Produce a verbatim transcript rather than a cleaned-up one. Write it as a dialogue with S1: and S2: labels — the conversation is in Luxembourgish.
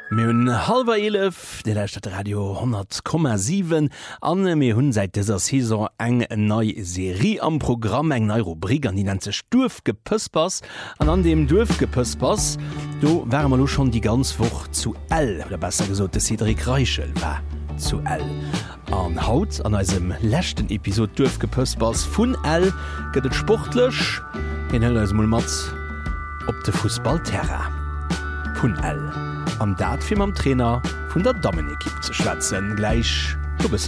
S1: Mün halber elef de der Stadt Radio hundert Komma sieben an mir hunn seit dieser Saison eng neue Serie am Programm eng neue Rubrik an die nannte Durfgepüspers an an dem Durfgepüspers do waren wir schon die ganz Woche zu L oder besser gesagt Cedric Reichel war zu L an Haut an einem letzten Episode Durfgepüspers von L geht es sportlich in Matz op de Fußballterra von L am Dat film am Trainer vun der Damenekipp zu schwätzen gleich